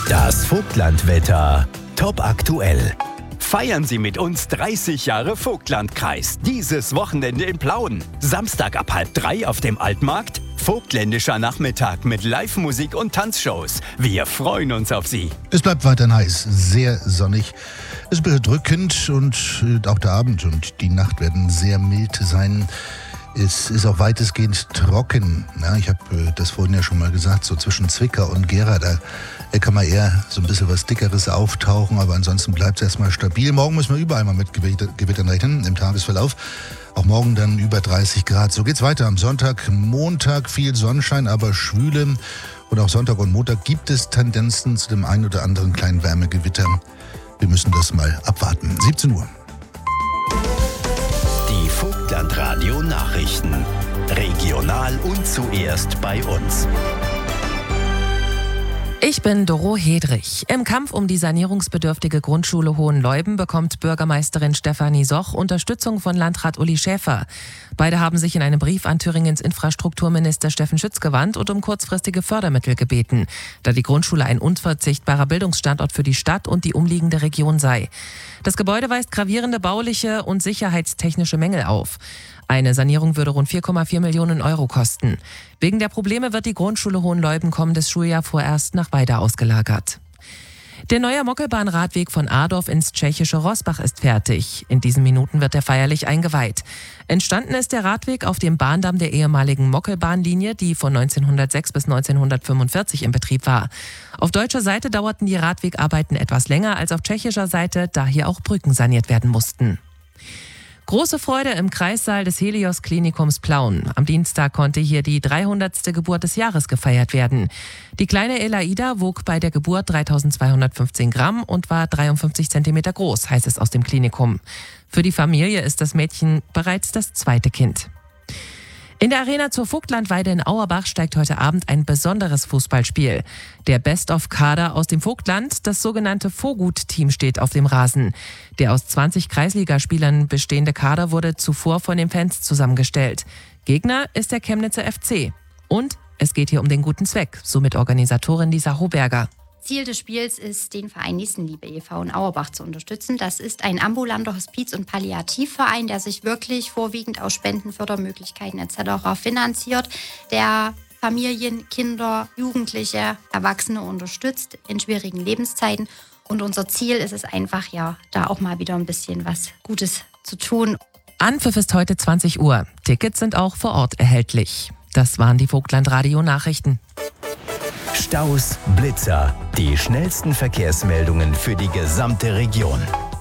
Das Vogtlandwetter top aktuell. Feiern Sie mit uns 30 Jahre Vogtlandkreis. Dieses Wochenende in Plauen. Samstag ab 2:30 auf dem Altmarkt. Vogtländischer Nachmittag mit Live-Musik und Tanzshows. Wir freuen uns auf Sie. Es bleibt weiterhin heiß, sehr sonnig. Es ist bedrückend und auch der Abend und die Nacht werden sehr mild sein. Es ist auch weitestgehend trocken. Ja, ich habe das vorhin ja schon mal gesagt, so zwischen Zwickau und Gera, da kann man eher so ein bisschen was Dickeres auftauchen, aber ansonsten bleibt es erstmal stabil. Morgen müssen wir überall mal mit Gewittern rechnen im Tagesverlauf. Auch morgen dann über 30 Grad. So geht's weiter am Sonntag, Montag viel Sonnenschein, aber Schwüle. Und auch Sonntag und Montag gibt es Tendenzen zu dem einen oder anderen kleinen Wärmegewitter. Wir müssen das mal abwarten. 17 Uhr. Die Vogtlandradio Nachrichten. Regional und zuerst bei uns. Ich bin Doro Hedrich. Im Kampf um die sanierungsbedürftige Grundschule Hohenleuben bekommt Bürgermeisterin Stefanie Soch Unterstützung von Landrat Uli Schäfer. Beide haben sich in einem Brief an Thüringens Infrastrukturminister Steffen Schütz gewandt und um kurzfristige Fördermittel gebeten, da die Grundschule ein unverzichtbarer Bildungsstandort für die Stadt und die umliegende Region sei. Das Gebäude weist gravierende bauliche und sicherheitstechnische Mängel auf. Eine Sanierung würde rund 4,4 Millionen Euro kosten. Wegen der Probleme wird die Grundschule Hohenleuben kommendes Schuljahr vorerst nach Weida ausgelagert. Der neue Mockelbahnradweg von Adorf ins tschechische Roßbach ist fertig. In diesen Minuten wird er feierlich eingeweiht. Entstanden ist der Radweg auf dem Bahndamm der ehemaligen Mockelbahnlinie, die von 1906 bis 1945 in Betrieb war. Auf deutscher Seite dauerten die Radwegarbeiten etwas länger als auf tschechischer Seite, da hier auch Brücken saniert werden mussten. Große Freude im Kreissaal des Helios-Klinikums Plauen. Am Dienstag konnte hier die 300. Geburt des Jahres gefeiert werden. Die kleine Elaida wog bei der Geburt 3215 Gramm und war 53 Zentimeter groß, heißt es aus dem Klinikum. Für die Familie ist das Mädchen bereits das zweite Kind. In der Arena zur Vogtlandweide in Auerbach steigt heute Abend ein besonderes Fußballspiel. Der Best-of-Kader aus dem Vogtland, das sogenannte Vogut-Team, steht auf dem Rasen. Der aus 20 Kreisligaspielern bestehende Kader wurde zuvor von den Fans zusammengestellt. Gegner ist der Chemnitzer FC. Und es geht hier um den guten Zweck, so Mitorganisatorin Lisa Hoberger. Ziel des Spiels ist, den Verein Nächstenliebe e.V. in Auerbach zu unterstützen. Das ist ein ambulanter Hospiz- und Palliativverein, der sich wirklich vorwiegend aus Spenden, Fördermöglichkeiten etc. finanziert, der Familien, Kinder, Jugendliche, Erwachsene unterstützt in schwierigen Lebenszeiten. Und unser Ziel ist es einfach, ja, da auch mal wieder ein bisschen was Gutes zu tun. Anpfiff ist heute 20 Uhr. Tickets sind auch vor Ort erhältlich. Das waren die Vogtlandradio-Nachrichten. Staus, Blitzer, die schnellsten Verkehrsmeldungen für die gesamte Region.